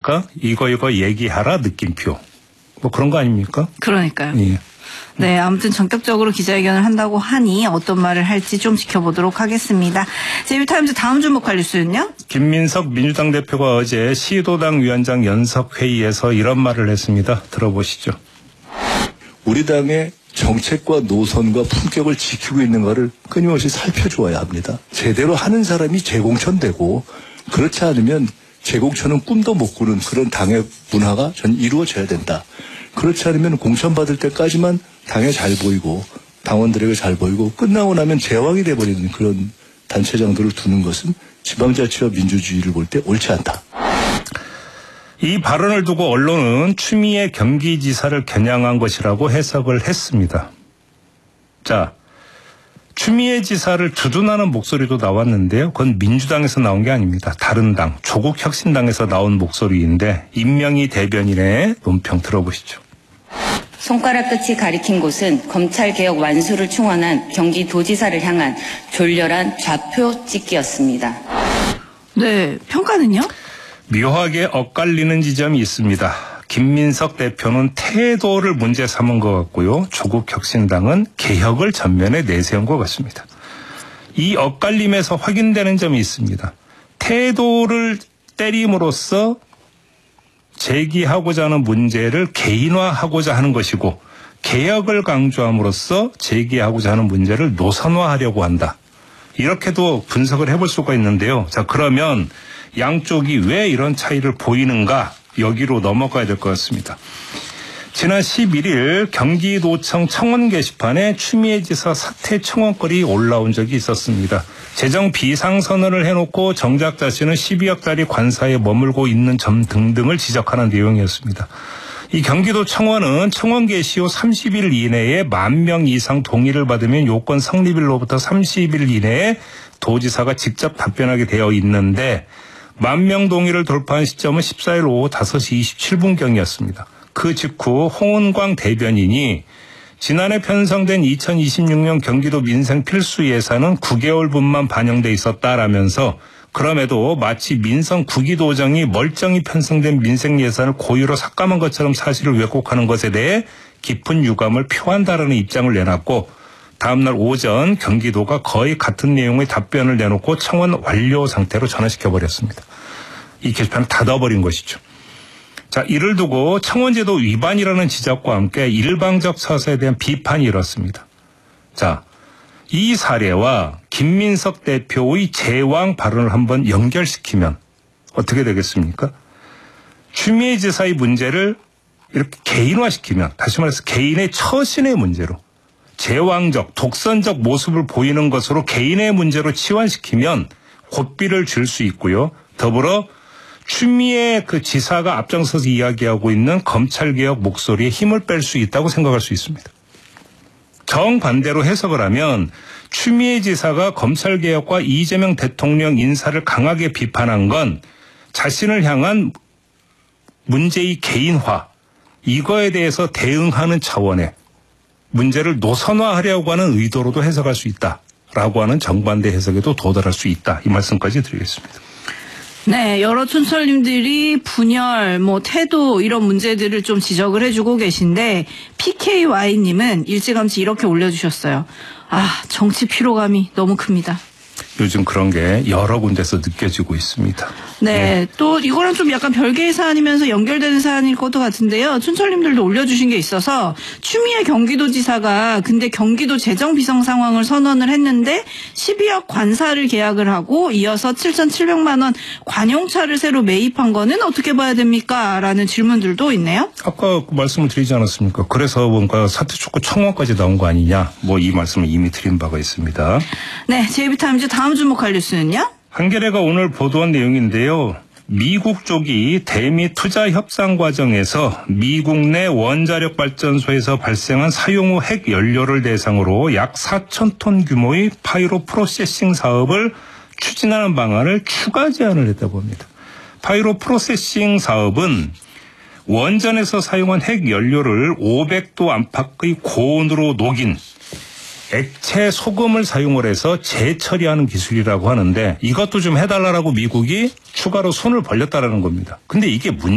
있으니까 이거 얘기하라 느낌표. 뭐 그런 거 아닙니까? 그러니까요. 예. 네, 아무튼 전격적으로 기자회견을 한다고 하니 어떤 말을 할지 좀 지켜보도록 하겠습니다. 제이비타임즈 다음 주목할 뉴스는요? 김민석 민주당 대표가 어제 시도당 위원장 연석회의에서 이런 말을 했습니다. 들어보시죠. 우리 당의 정책과 노선과 품격을 지키고 있는가를 끊임없이 살펴주어야 합니다. 제대로 하는 사람이 재공천되고 그렇지 않으면 재공천은 꿈도 못 꾸는 그런 당의 문화가 전 이루어져야 된다. 그렇지 않으면 공천받을 때까지만 당에 잘 보이고 당원들에게 잘 보이고 끝나고 나면 제왕이 돼버리는 그런 단체장들을 두는 것은 지방자치와 민주주의를 볼 때 옳지 않다. 이 발언을 두고 언론은 추미애 경기지사를 겨냥한 것이라고 해석을 했습니다. 자, 추미애 지사를 두둔하는 목소리도 나왔는데요. 그건 민주당에서 나온 게 아닙니다. 다른 당, 조국혁신당에서 나온 목소리인데 임명희 대변인의 논평 들어보시죠. 손가락 끝이 가리킨 곳은 검찰개혁 완수를 충원한 경기도지사를 향한 졸렬한 좌표 찍기였습니다. 네, 평가는요? 묘하게 엇갈리는 지점이 있습니다. 김민석 대표는 태도를 문제 삼은 것 같고요. 조국혁신당은 개혁을 전면에 내세운 것 같습니다. 이 엇갈림에서 확인되는 점이 있습니다. 태도를 때림으로써 제기하고자 하는 문제를 개인화하고자 하는 것이고 개혁을 강조함으로써 제기하고자 하는 문제를 노선화하려고 한다. 이렇게도 분석을 해볼 수가 있는데요. 자, 그러면 양쪽이 왜 이런 차이를 보이는가? 여기로 넘어가야 될 것 같습니다. 지난 11일 경기도청 청원 게시판에 추미애 지사 사퇴 청원글이 올라온 적이 있었습니다. 재정 비상선언을 해놓고 정작 자신은 12억짜리 관사에 머물고 있는 점 등등을 지적하는 내용이었습니다. 이 경기도 청원은 청원 게시 후 30일 이내에 10,000명 이상 동의를 받으면 요건 성립일로부터 30일 이내에 도지사가 직접 답변하게 되어 있는데 10,000명 동의를 돌파한 시점은 14일 오후 5시 27분경이었습니다. 그 직후 홍은광 대변인이 지난해 편성된 2026년 경기도 민생 필수 예산은 9개월분만 반영돼 있었다라면서 그럼에도 마치 민선 구기도정이 멀쩡히 편성된 민생 예산을 고의로 삭감한 것처럼 사실을 왜곡하는 것에 대해 깊은 유감을 표한다라는 입장을 내놨고 다음날 오전 경기도가 거의 같은 내용의 답변을 내놓고 청원 완료 상태로 전환시켜버렸습니다. 이 게시판을 닫아버린 것이죠. 자, 이를 두고 청원제도 위반이라는 지적과 함께 일방적 처사에 대한 비판이 일었습니다. 자, 이 사례와 김민석 대표의 제왕 발언을 한번 연결시키면 어떻게 되겠습니까? 추미애 지사의 문제를 이렇게 개인화시키면, 다시 말해서 개인의 처신의 문제로 제왕적, 독선적 모습을 보이는 것으로 개인의 문제로 치환시키면 고삐를 줄 수 있고요. 더불어 추미애 그 지사가 앞장서서 이야기하고 있는 검찰개혁 목소리에 힘을 뺄 수 있다고 생각할 수 있습니다. 정반대로 해석을 하면 추미애 지사가 검찰개혁과 이재명 대통령 인사를 강하게 비판한 건 자신을 향한 문제의 개인화, 이거에 대해서 대응하는 차원의 문제를 노선화하려고 하는 의도로도 해석할 수 있다라고 하는 정반대 해석에도 도달할 수 있다. 이 말씀까지 드리겠습니다. 네, 여러 촌철님들이 분열, 태도 이런 문제들을 좀 지적을 해주고 계신데 PKY님은 일찌감치 이렇게 올려주셨어요. 아, 정치 피로감이 너무 큽니다. 요즘 그런 게 여러 군데서 느껴지고 있습니다. 네, 또 이거랑 좀 약간 별개의 사안이면서 연결되는 사안일 것도 같은데요. 춘철님들도 올려주신 게 있어서 추미애 경기도지사가 근데 경기도 재정 비상 상황을 선언을 했는데 12억 관사를 계약을 하고 이어서 7,700만 원 관용차를 새로 매입한 거는 어떻게 봐야 됩니까? 라는 질문들도 있네요. 아까 말씀을 드리지 않았습니까? 그래서 뭔가 사퇴 촉구 청원까지 나온 거 아니냐? 이 말씀을 이미 드린 바가 있습니다. 네, JB타임즈 다음 주목할 뉴스는요? 한겨레가 오늘 보도한 내용인데요. 미국 쪽이 대미 투자 협상 과정에서 미국 내 원자력 발전소에서 발생한 사용 후 핵 연료를 대상으로 약 4,000톤 규모의 파이로 프로세싱 사업을 추진하는 방안을 추가 제안을 했다고 합니다. 파이로 프로세싱 사업은 원전에서 사용한 핵 연료를 500도 안팎의 고온으로 녹인 액체 소금을 사용을 해서 재처리하는 기술이라고 하는데 이것도 좀 해달라고 미국이 추가로 손을 벌렸다라는 겁니다. 근데 이게